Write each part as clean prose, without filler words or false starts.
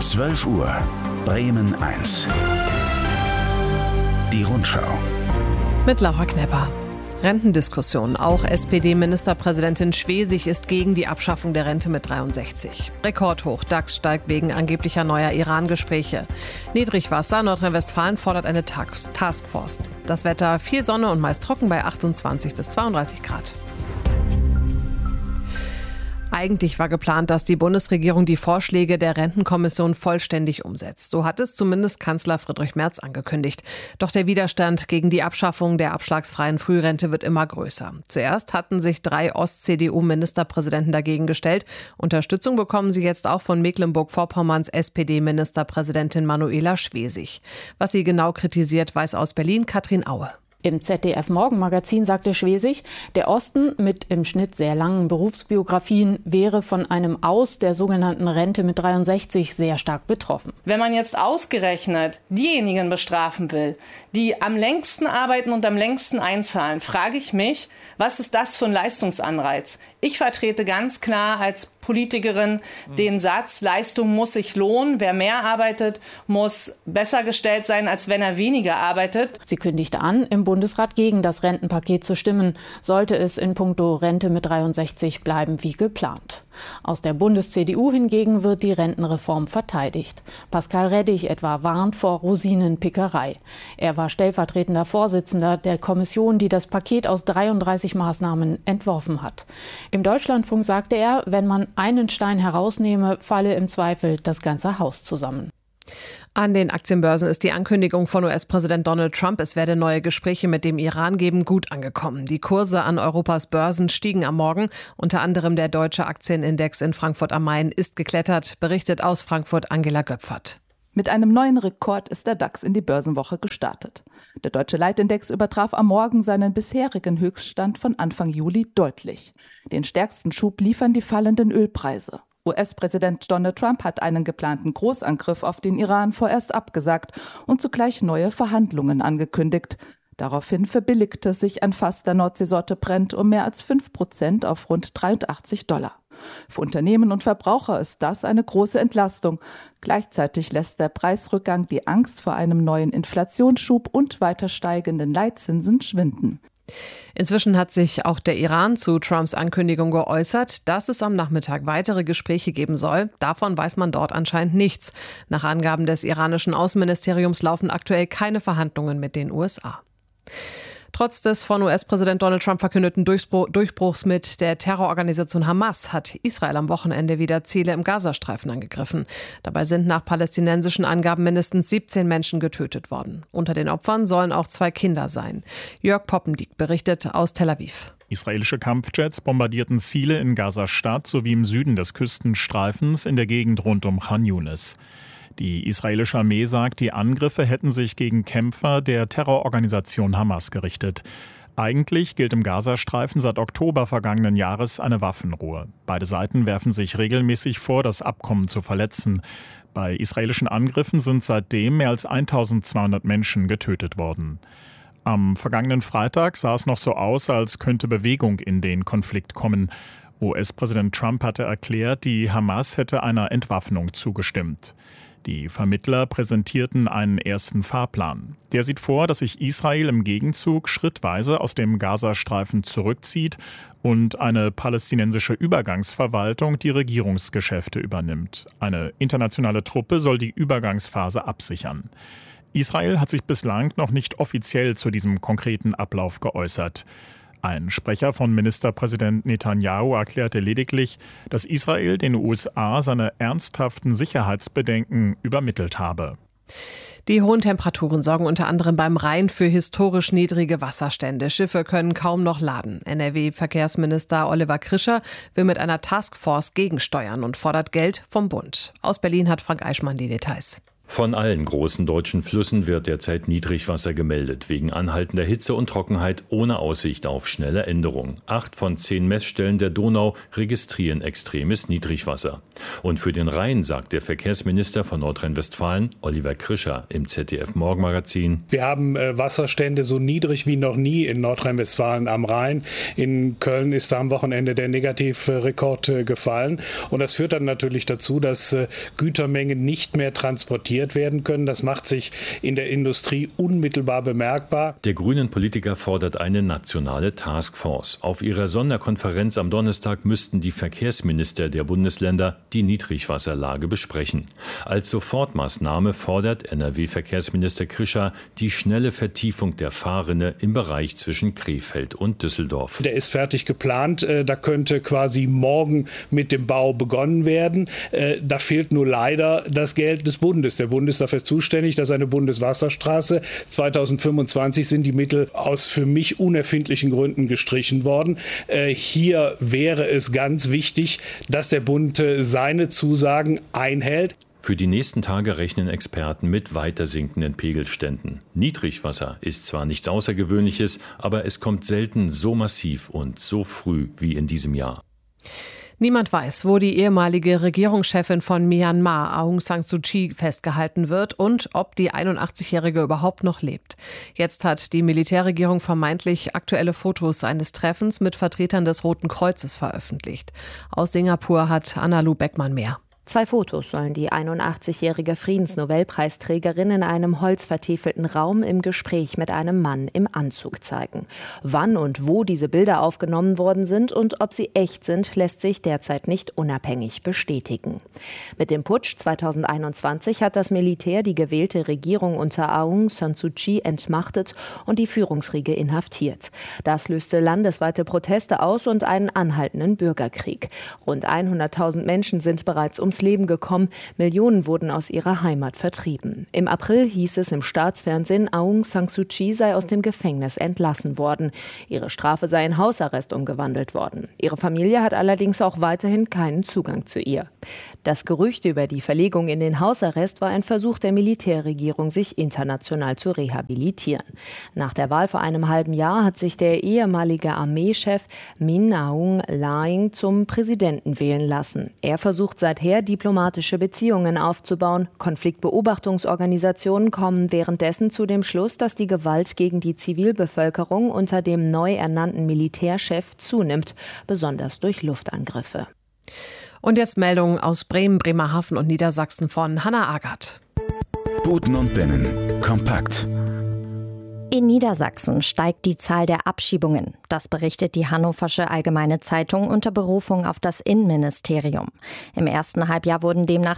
12 Uhr, Bremen 1. Die Rundschau. Mit Laura Knepper. Rentendiskussion. Auch SPD-Ministerpräsidentin Schwesig ist gegen die Abschaffung der Rente mit 63. Rekordhoch. DAX steigt wegen angeblicher neuer Iran-Gespräche. Niedrigwasser. Nordrhein-Westfalen fordert eine Taskforce. Das Wetter: viel Sonne und meist trocken bei 28 bis 32 Grad. Eigentlich war geplant, dass die Bundesregierung die Vorschläge der Rentenkommission vollständig umsetzt. So hat es zumindest Kanzler Friedrich Merz angekündigt. Doch der Widerstand gegen die Abschaffung der abschlagsfreien Frührente wird immer größer. Zuerst hatten sich 3 Ost-CDU-Ministerpräsidenten dagegen gestellt. Unterstützung bekommen sie jetzt auch von Mecklenburg-Vorpommerns SPD-Ministerpräsidentin Manuela Schwesig. Was sie genau kritisiert, weiß aus Berlin Katrin Aue. Im ZDF-Morgenmagazin sagte Schwesig, der Osten mit im Schnitt sehr langen Berufsbiografien wäre von einem Aus der sogenannten Rente mit 63 sehr stark betroffen. Wenn man jetzt ausgerechnet diejenigen bestrafen will, die am längsten arbeiten und am längsten einzahlen, frage ich mich, was ist das für ein Leistungsanreiz? Ich vertrete ganz klar als Politikerin den Satz, Leistung muss sich lohnen. Wer mehr arbeitet, muss besser gestellt sein, als wenn er weniger arbeitet. Sie kündigte an, im Bundesrat gegen das Rentenpaket zu stimmen, sollte es in puncto Rente mit 63 bleiben wie geplant. Aus der Bundes-CDU hingegen wird die Rentenreform verteidigt. Pascal Reddig etwa warnt vor Rosinenpickerei. Er war stellvertretender Vorsitzender der Kommission, die das Paket aus 33 Maßnahmen entworfen hat. Im Deutschlandfunk sagte er, wenn man einen Stein herausnehme, falle im Zweifel das ganze Haus zusammen. An den Aktienbörsen ist die Ankündigung von US-Präsident Donald Trump, es werde neue Gespräche mit dem Iran geben, gut angekommen. Die Kurse an Europas Börsen stiegen am Morgen. Unter anderem der deutsche Aktienindex in Frankfurt am Main ist geklettert, berichtet aus Frankfurt Angela Göpfert. Mit einem neuen Rekord ist der DAX in die Börsenwoche gestartet. Der deutsche Leitindex übertraf am Morgen seinen bisherigen Höchststand von Anfang Juli deutlich. Den stärksten Schub liefern die fallenden Ölpreise. US-Präsident Donald Trump hat einen geplanten Großangriff auf den Iran vorerst abgesagt und zugleich neue Verhandlungen angekündigt. Daraufhin verbilligte sich ein Fass der Nordseesorte Brent um mehr als 5% auf rund $83. Für Unternehmen und Verbraucher ist das eine große Entlastung. Gleichzeitig lässt der Preisrückgang die Angst vor einem neuen Inflationsschub und weiter steigenden Leitzinsen schwinden. Inzwischen hat sich auch der Iran zu Trumps Ankündigung geäußert, dass es am Nachmittag weitere Gespräche geben soll. Davon weiß man dort anscheinend nichts. Nach Angaben des iranischen Außenministeriums laufen aktuell keine Verhandlungen mit den USA. Trotz des von US-Präsident Donald Trump verkündeten Durchbruchs mit der Terrororganisation Hamas hat Israel am Wochenende wieder Ziele im Gazastreifen angegriffen. Dabei sind nach palästinensischen Angaben mindestens 17 Menschen getötet worden. Unter den Opfern sollen auch 2 Kinder sein. Jörg Poppendiek berichtet aus Tel Aviv. Israelische Kampfjets bombardierten Ziele in Gaza-Stadt sowie im Süden des Küstenstreifens in der Gegend rund um Khan Yunis. Die israelische Armee sagt, die Angriffe hätten sich gegen Kämpfer der Terrororganisation Hamas gerichtet. Eigentlich gilt im Gazastreifen seit Oktober vergangenen Jahres eine Waffenruhe. Beide Seiten werfen sich regelmäßig vor, das Abkommen zu verletzen. Bei israelischen Angriffen sind seitdem mehr als 1200 Menschen getötet worden. Am vergangenen Freitag sah es noch so aus, als könnte Bewegung in den Konflikt kommen. US-Präsident Trump hatte erklärt, die Hamas hätte einer Entwaffnung zugestimmt. Die Vermittler präsentierten einen ersten Fahrplan. Der sieht vor, dass sich Israel im Gegenzug schrittweise aus dem Gazastreifen zurückzieht und eine palästinensische Übergangsverwaltung die Regierungsgeschäfte übernimmt. Eine internationale Truppe soll die Übergangsphase absichern. Israel hat sich bislang noch nicht offiziell zu diesem konkreten Ablauf geäußert. Ein Sprecher von Ministerpräsident Netanyahu erklärte lediglich, dass Israel den USA seine ernsthaften Sicherheitsbedenken übermittelt habe. Die hohen Temperaturen sorgen unter anderem beim Rhein für historisch niedrige Wasserstände. Schiffe können kaum noch laden. NRW-Verkehrsminister Oliver Krischer will mit einer Taskforce gegensteuern und fordert Geld vom Bund. Aus Berlin hat Frank Eichmann die Details. Von allen großen deutschen Flüssen wird derzeit Niedrigwasser gemeldet, wegen anhaltender Hitze und Trockenheit ohne Aussicht auf schnelle Änderung. 8 von 10 Messstellen der Donau registrieren extremes Niedrigwasser. Und für den Rhein sagt der Verkehrsminister von Nordrhein-Westfalen, Oliver Krischer, im ZDF-Morgenmagazin: Wir haben Wasserstände so niedrig wie noch nie in Nordrhein-Westfalen am Rhein. In Köln ist da am Wochenende der Negativrekord gefallen. Und das führt dann natürlich dazu, dass Gütermengen nicht mehr transportiert werden können. Das macht sich in der Industrie unmittelbar bemerkbar. Der grünen Politiker fordert eine nationale Taskforce. Auf ihrer Sonderkonferenz am Donnerstag müssten die Verkehrsminister der Bundesländer die Niedrigwasserlage besprechen. Als Sofortmaßnahme fordert NRW-Verkehrsminister Krischer die schnelle Vertiefung der Fahrrinne im Bereich zwischen Krefeld und Düsseldorf. Der ist fertig geplant. Da könnte quasi morgen mit dem Bau begonnen werden. Da fehlt nur leider das Geld des Bundes. Der Bund ist dafür zuständig, dass eine Bundeswasserstraße 2025 sind die Mittel aus für mich unerfindlichen Gründen gestrichen worden. Hier wäre es ganz wichtig, dass der Bund seine Zusagen einhält. Für die nächsten Tage rechnen Experten mit weiter sinkenden Pegelständen. Niedrigwasser ist zwar nichts Außergewöhnliches, aber es kommt selten so massiv und so früh wie in diesem Jahr. Niemand weiß, wo die ehemalige Regierungschefin von Myanmar, Aung San Suu Kyi, festgehalten wird und ob die 81-Jährige überhaupt noch lebt. Jetzt hat die Militärregierung vermeintlich aktuelle Fotos eines Treffens mit Vertretern des Roten Kreuzes veröffentlicht. Aus Singapur hat Anna-Lu Beckmann mehr. 2 Fotos sollen die 81-jährige Friedensnobelpreisträgerin in einem holzvertäfelten Raum im Gespräch mit einem Mann im Anzug zeigen. Wann und wo diese Bilder aufgenommen worden sind und ob sie echt sind, lässt sich derzeit nicht unabhängig bestätigen. Mit dem Putsch 2021 hat das Militär die gewählte Regierung unter Aung San Suu Kyi entmachtet und die Führungsriege inhaftiert. Das löste landesweite Proteste aus und einen anhaltenden Bürgerkrieg. Rund 100.000 Menschen sind bereits ums Leben gekommen. Millionen wurden aus ihrer Heimat vertrieben. Im April hieß es im Staatsfernsehen, Aung San Suu Kyi sei aus dem Gefängnis entlassen worden. Ihre Strafe sei in Hausarrest umgewandelt worden. Ihre Familie hat allerdings auch weiterhin keinen Zugang zu ihr. Das Gerücht über die Verlegung in den Hausarrest war ein Versuch der Militärregierung, sich international zu rehabilitieren. Nach der Wahl vor einem halben Jahr hat sich der ehemalige Armeechef Min Aung Hlaing zum Präsidenten wählen lassen. Er versucht seither, diplomatische Beziehungen aufzubauen. Konfliktbeobachtungsorganisationen kommen währenddessen zu dem Schluss, dass die Gewalt gegen die Zivilbevölkerung unter dem neu ernannten Militärchef zunimmt, besonders durch Luftangriffe. Und jetzt Meldungen aus Bremen, Bremerhaven und Niedersachsen von Hannah Agert. Buten und Binnen. Kompakt. In Niedersachsen steigt die Zahl der Abschiebungen. Das berichtet die Hannoversche Allgemeine Zeitung unter Berufung auf das Innenministerium. Im ersten Halbjahr wurden demnach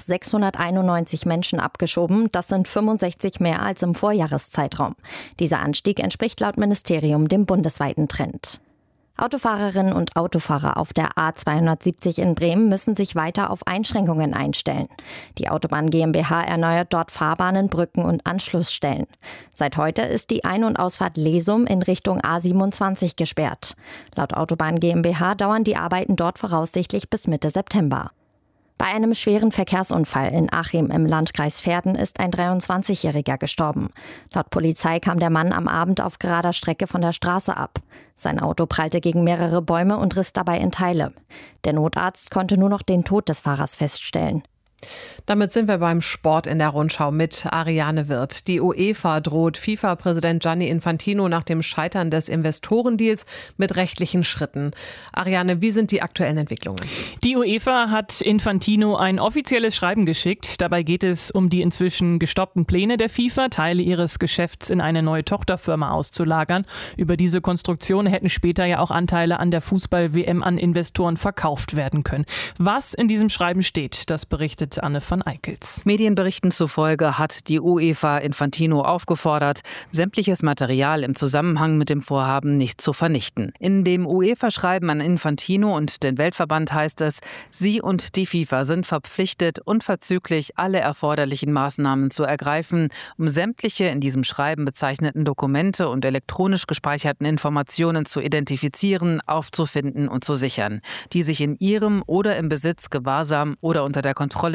691 Menschen abgeschoben. Das sind 65 mehr als im Vorjahreszeitraum. Dieser Anstieg entspricht laut Ministerium dem bundesweiten Trend. Autofahrerinnen und Autofahrer auf der A270 in Bremen müssen sich weiter auf Einschränkungen einstellen. Die Autobahn GmbH erneuert dort Fahrbahnen, Brücken und Anschlussstellen. Seit heute ist die Ein- und Ausfahrt Lesum in Richtung A27 gesperrt. Laut Autobahn GmbH dauern die Arbeiten dort voraussichtlich bis Mitte September. Bei einem schweren Verkehrsunfall in Achim im Landkreis Verden ist ein 23-Jähriger gestorben. Laut Polizei kam der Mann am Abend auf gerader Strecke von der Straße ab. Sein Auto prallte gegen mehrere Bäume und riss dabei in Teile. Der Notarzt konnte nur noch den Tod des Fahrers feststellen. Damit sind wir beim Sport in der Rundschau mit Ariane Wirth. Die UEFA droht FIFA-Präsident Gianni Infantino nach dem Scheitern des Investorendeals mit rechtlichen Schritten. Ariane, wie sind die aktuellen Entwicklungen? Die UEFA hat Infantino ein offizielles Schreiben geschickt. Dabei geht es um die inzwischen gestoppten Pläne der FIFA, Teile ihres Geschäfts in eine neue Tochterfirma auszulagern. Über diese Konstruktion hätten später ja auch Anteile an der Fußball-WM an Investoren verkauft werden können. Was in diesem Schreiben steht, das berichtet Anne van Eickels. Medienberichten zufolge hat die UEFA Infantino aufgefordert, sämtliches Material im Zusammenhang mit dem Vorhaben nicht zu vernichten. In dem UEFA-Schreiben an Infantino und den Weltverband heißt es, sie und die FIFA sind verpflichtet, unverzüglich alle erforderlichen Maßnahmen zu ergreifen, um sämtliche in diesem Schreiben bezeichneten Dokumente und elektronisch gespeicherten Informationen zu identifizieren, aufzufinden und zu sichern, die sich in ihrem oder im Besitz, Gewahrsam oder unter der Kontrolle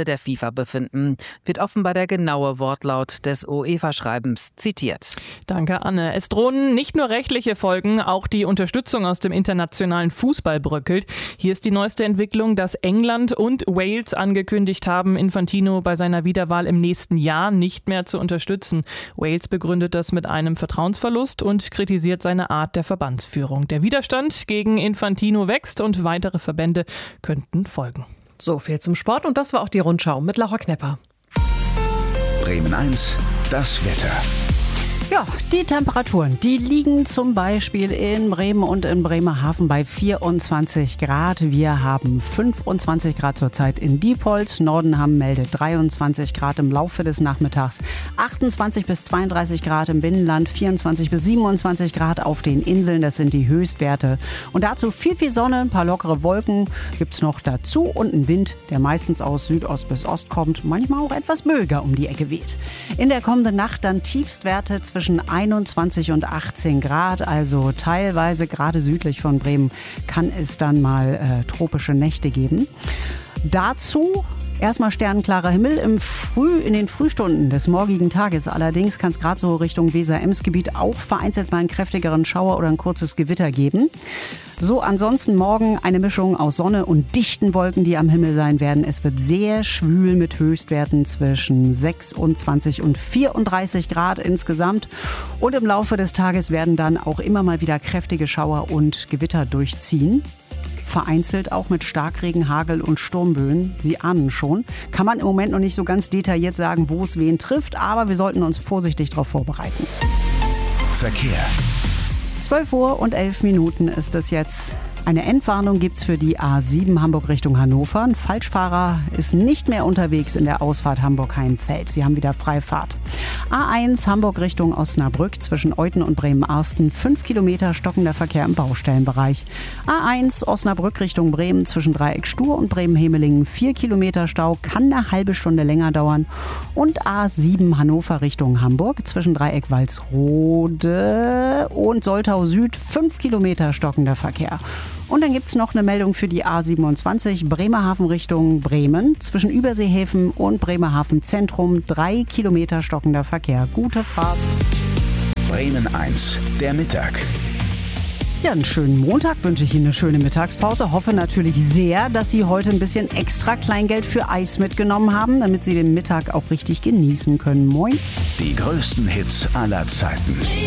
der FIFA befinden. Wird offenbar der genaue Wortlaut des UEFA-Schreibens zitiert. Danke, Anne. Es drohen nicht nur rechtliche Folgen, auch die Unterstützung aus dem internationalen Fußball bröckelt. Hier ist die neueste Entwicklung, dass England und Wales angekündigt haben, Infantino bei seiner Wiederwahl im nächsten Jahr nicht mehr zu unterstützen. Wales begründet das mit einem Vertrauensverlust und kritisiert seine Art der Verbandsführung. Der Widerstand gegen Infantino wächst und weitere Verbände könnten folgen. So viel zum Sport und das war auch die Rundschau mit Laura Knepper. Bremen 1, das Wetter. Ja, die Temperaturen, die liegen zum Beispiel in Bremen und in Bremerhaven bei 24 Grad. Wir haben 25 Grad zurzeit in Diepholz. Nordenham meldet 23 Grad im Laufe des Nachmittags. 28 bis 32 Grad im Binnenland, 24 bis 27 Grad auf den Inseln. Das sind die Höchstwerte. Und dazu viel Sonne, ein paar lockere Wolken gibt's noch dazu und ein Wind, der meistens aus Südost bis Ost kommt, manchmal auch etwas böiger um die Ecke weht. In der kommenden Nacht dann Tiefstwerte zwischen 21 und 18 Grad, also teilweise gerade südlich von Bremen kann es dann mal tropische Nächte geben. Dazu erstmal sternklarer Himmel in den Frühstunden des morgigen Tages. Allerdings kann es gerade so Richtung Weser-Ems-Gebiet auch vereinzelt mal einen kräftigeren Schauer oder ein kurzes Gewitter geben. So, ansonsten morgen eine Mischung aus Sonne und dichten Wolken, die am Himmel sein werden. Es wird sehr schwül mit Höchstwerten zwischen 26 und 34 Grad insgesamt. Und im Laufe des Tages werden dann auch immer mal wieder kräftige Schauer und Gewitter durchziehen. Vereinzelt auch mit Starkregen, Hagel und Sturmböen. Sie ahnen schon. Kann man im Moment noch nicht so ganz detailliert sagen, wo es wen trifft, aber wir sollten uns vorsichtig darauf vorbereiten. Verkehr. 12 Uhr und 11 Minuten ist es jetzt. Eine Endwarnung gibt es für die A7 Hamburg Richtung Hannover. Ein Falschfahrer ist nicht mehr unterwegs in der Ausfahrt Hamburg-Heimfeld. Sie haben wieder Freifahrt. A1 Hamburg Richtung Osnabrück zwischen Euthen und Bremen-Arsten. 5 Kilometer stockender Verkehr im Baustellenbereich. A1 Osnabrück Richtung Bremen zwischen Dreieck Stur und Bremen-Hemelingen. 4 Kilometer Stau, kann eine halbe Stunde länger dauern. Und A7 Hannover Richtung Hamburg zwischen Dreieck Walsrode und Soltau Süd. 5 Kilometer stockender Verkehr. Und dann gibt es noch eine Meldung für die A27 Bremerhaven Richtung Bremen. Zwischen Überseehäfen und Bremerhaven Zentrum 3 Kilometer stockender Verkehr. Gute Fahrt. Bremen 1, der Mittag. Ja, einen schönen Montag wünsche ich Ihnen, eine schöne Mittagspause. Hoffe natürlich sehr, dass Sie heute ein bisschen extra Kleingeld für Eis mitgenommen haben, damit Sie den Mittag auch richtig genießen können. Moin. Die größten Hits aller Zeiten.